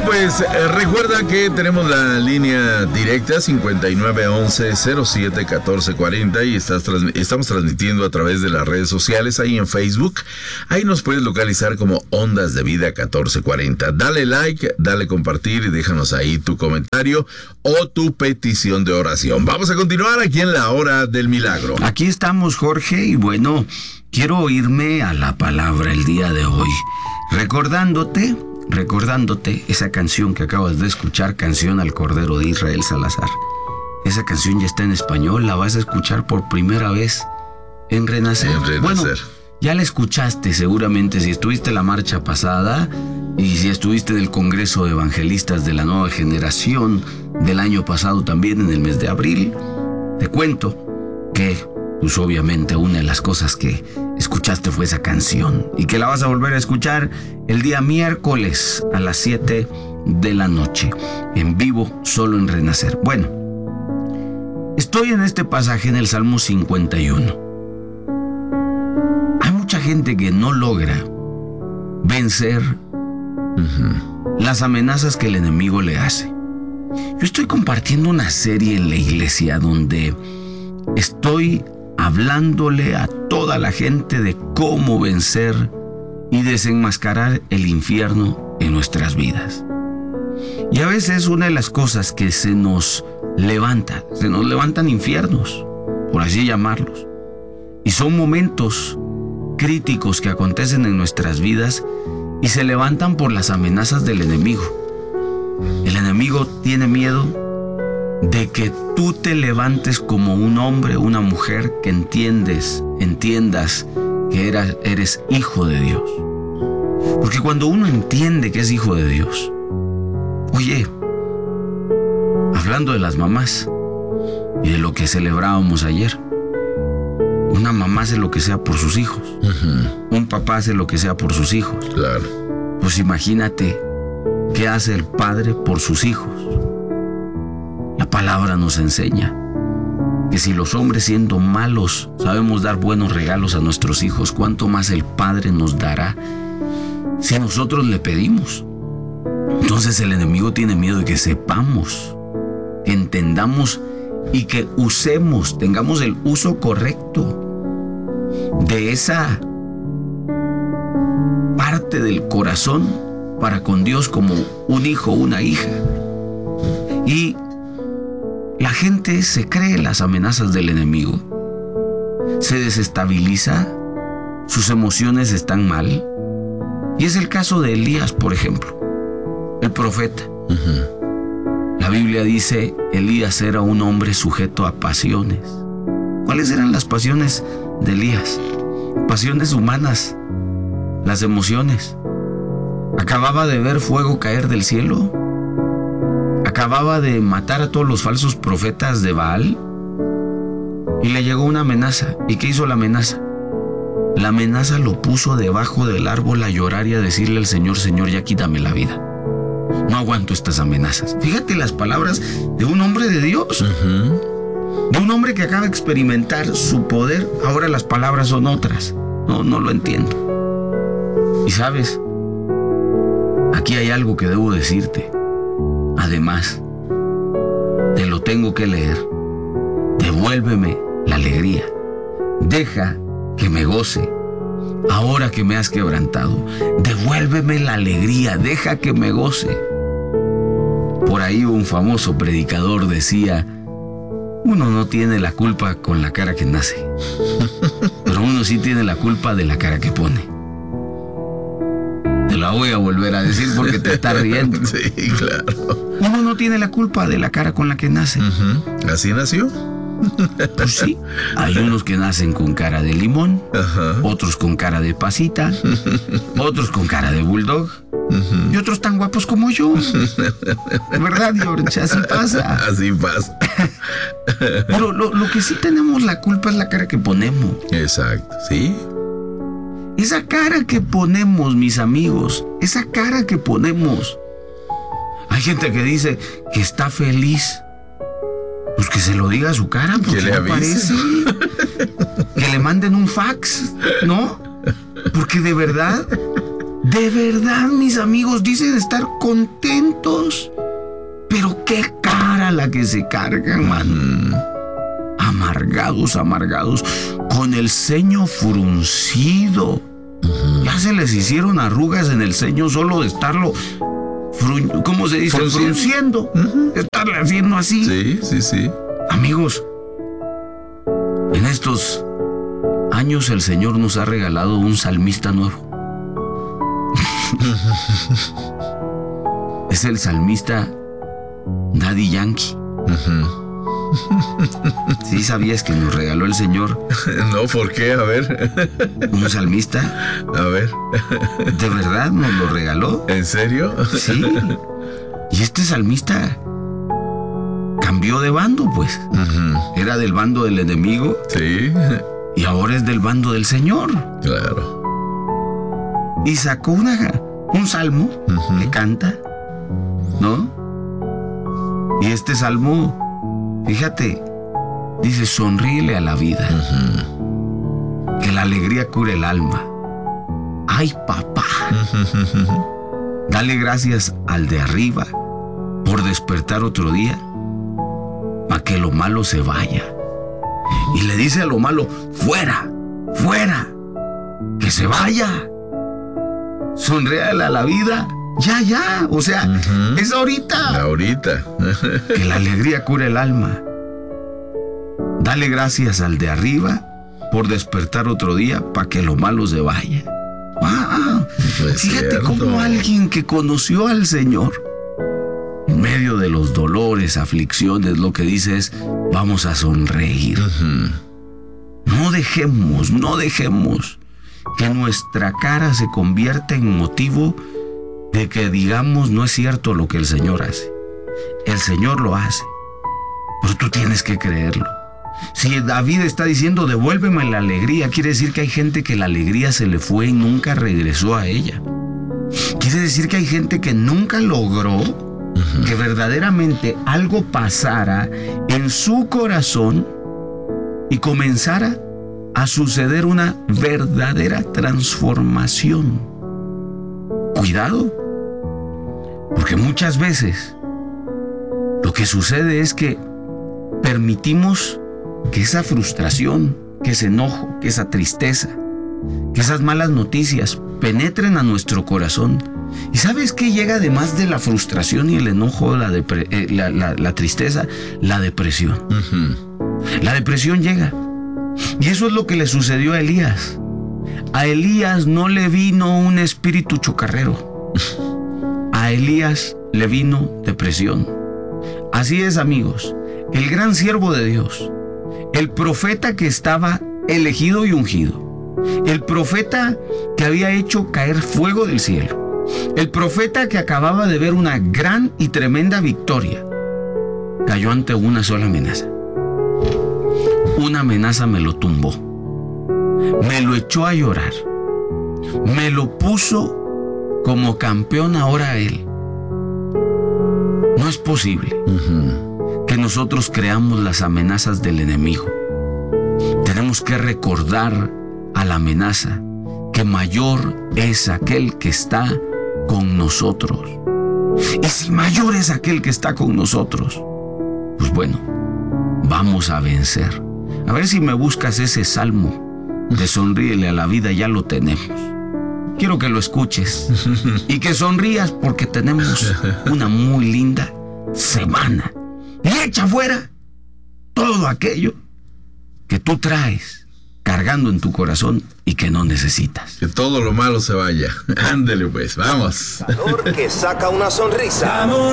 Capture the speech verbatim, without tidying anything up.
pues eh, recuerda que tenemos la línea directa cincuenta y nueve once cero siete catorce cuarenta y estás trans- estamos transmitiendo a través de las redes sociales, ahí en Facebook. Ahí nos puedes localizar como Ondas de Vida catorce cuarenta. Dale like, dale compartir y déjanos ahí tu comentario o tu petición de oración. Vamos a continuar aquí en la Hora del Milagro. Aquí estamos, Jorge, y bueno, quiero irme a la palabra el día de hoy, recordándote, recordándote esa canción que acabas de escuchar, Canción al Cordero de Israel Salazar. Esa canción ya está en español, la vas a escuchar por primera vez en Renacer. En Renacer. Bueno, ya la escuchaste seguramente si estuviste en la marcha pasada y si estuviste en el Congreso de Evangelistas de la Nueva Generación del año pasado también en el mes de abril. Te cuento que, pues obviamente, una de las cosas que escuchaste fue esa canción y que la vas a volver a escuchar el día miércoles a las siete de la noche, en vivo, solo en Renacer. Bueno, estoy en este pasaje en el Salmo cincuenta y uno. Hay mucha gente que no logra vencer uh-huh. las amenazas que el enemigo le hace. Yo estoy compartiendo una serie en la iglesia donde estoy hablándole a toda la gente de cómo vencer y desenmascarar el infierno en nuestras vidas. Y a veces una de las cosas que se nos levanta, se nos levantan infiernos, por así llamarlos. Y son momentos críticos que acontecen en nuestras vidas y se levantan por las amenazas del enemigo. El enemigo tiene miedo de que tú te levantes como un hombre, una mujer que entiendes, entiendas que eras, eres hijo de Dios. Porque cuando uno entiende que es hijo de Dios, oye, hablando de las mamás y de lo que celebrábamos ayer, una mamá hace lo que sea por sus hijos, uh-huh. un papá hace lo que sea por sus hijos. Claro. Pues imagínate qué hace el padre por sus hijos. La palabra nos enseña que si los hombres, siendo malos, sabemos dar buenos regalos a nuestros hijos, cuánto más el Padre nos dará si nosotros le pedimos. Entonces el enemigo tiene miedo de que sepamos, que entendamos y que usemos, tengamos el uso correcto de esa parte del corazón para con Dios como un hijo o una hija. Y la gente se cree las amenazas del enemigo, se desestabiliza, sus emociones están mal. Y es el caso de Elías, por ejemplo, el profeta. Uh-huh. La Biblia dice, Elías era un hombre sujeto a pasiones. ¿Cuáles eran las pasiones de Elías? Pasiones humanas, las emociones. Acababa de ver fuego caer del cielo. Acababa de matar a todos los falsos profetas de Baal y le llegó una amenaza. ¿Y qué hizo la amenaza? La amenaza lo puso debajo del árbol a llorar y a decirle al Señor, Señor, ya quítame la vida. No aguanto estas amenazas. Fíjate las palabras de un hombre de Dios, uh-huh. de un hombre que acaba de experimentar su poder. Ahora las palabras son otras. No, no lo entiendo. Y sabes, aquí hay algo que debo decirte. Además, te lo tengo que leer. Devuélveme la alegría. Deja que me goce ahora que me has quebrantado. Devuélveme la alegría. Deja que me goce. Por ahí un famoso predicador decía, uno no tiene la culpa con la cara que nace, pero uno sí tiene la culpa de la cara que pone. Te la voy a volver a decir porque te está riendo. Sí, claro. Uno no tiene la culpa de la cara con la que nace. Uh-huh. ¿Así nació? Pues sí, hay unos que nacen con cara de limón, uh-huh. otros con cara de pasita, otros con cara de bulldog, uh-huh. y otros tan guapos como yo. ¿Verdad, George? Así pasa. Así pasa. Pero lo, lo que sí tenemos la culpa es la cara que ponemos. Exacto, ¿sí? Esa cara que ponemos, mis amigos, esa cara que ponemos. Hay gente que dice que está feliz. Pues que se lo diga a su cara, porque le no parece. Que le manden un fax, ¿no? Porque de verdad, De verdad, mis amigos, dicen estar contentos. Pero qué cara la que se cargan, man. Amargados, amargados, con el ceño fruncido. Uh-huh. Ya se les hicieron arrugas en el ceño solo de estarlo, fru- ¿cómo se dice? Frunciendo. Uh-huh. Estarle haciendo así. Sí, sí, sí. Amigos, en estos años el Señor nos ha regalado un salmista nuevo. Es el salmista Daddy Yankee. Uh-huh. ¿Sí sabías que nos regaló el Señor? No, ¿por qué? A ver. ¿Un salmista? A ver. ¿De verdad nos lo regaló? ¿En serio? Sí. Y este salmista cambió de bando, pues. Uh-huh. Era del bando del enemigo. Sí. Y ahora es del bando del Señor. Claro. Y sacó una, un salmo, uh-huh, que canta, ¿no? Y este salmo, fíjate, dice: sonríele a la vida, uh-huh, que la alegría cura el alma. ¡Ay, papá! Uh-huh. Dale gracias al de arriba por despertar otro día, para que lo malo se vaya. Y le dice a lo malo: fuera, fuera, que se vaya. Sonréale a la vida, ya, ya, o sea, uh-huh, es ahorita. Ahorita. Que la alegría cura el alma. Dale gracias al de arriba por despertar otro día para que lo malo se vaya. ¡Wow! Pues fíjate cierto. Cómo alguien que conoció al Señor, en medio de los dolores, aflicciones, lo que dice es: vamos a sonreír. Uh-huh. No dejemos, no dejemos que nuestra cara se convierta en motivo de que digamos: no es cierto lo que el Señor hace. El Señor lo hace, pero tú tienes que creerlo. Si David está diciendo: devuélveme la alegría, quiere decir que hay gente que la alegría se le fue y nunca regresó a ella. Quiere decir que hay gente que nunca logró uh-huh, que verdaderamente algo pasara en su corazón y comenzara a suceder una verdadera transformación. Cuidado, porque muchas veces lo que sucede es que permitimos que esa frustración, que ese enojo, que esa tristeza, que esas malas noticias penetren a nuestro corazón. ¿Y sabes qué llega además de la frustración y el enojo, la, depre- eh, la, la, la tristeza? La depresión. Uh-huh. La depresión llega. Y eso es lo que le sucedió a Elías. A Elías no le vino un espíritu chocarrero. A Elías le vino depresión. Así es, amigos. El gran siervo de Dios, el profeta que estaba elegido y ungido, el profeta que había hecho caer fuego del cielo, el profeta que acababa de ver una gran y tremenda victoria, cayó ante una sola amenaza. Una amenaza me lo tumbó, me lo echó a llorar, me lo puso como campeón ahora a él. No es posible uh-huh, que nosotros creamos las amenazas del enemigo. Tenemos que recordar a la amenaza que mayor es aquel que está con nosotros. Y si mayor es aquel que está con nosotros, pues bueno, vamos a vencer. A ver si me buscas ese salmo de sonríele a la vida, ya lo tenemos. Quiero que lo escuches y que sonrías porque tenemos una muy linda semana. Y echa fuera todo aquello que tú traes cargando en tu corazón y que no necesitas. Que todo lo malo se vaya. Ándele pues, vamos. Que saca una sonrisa.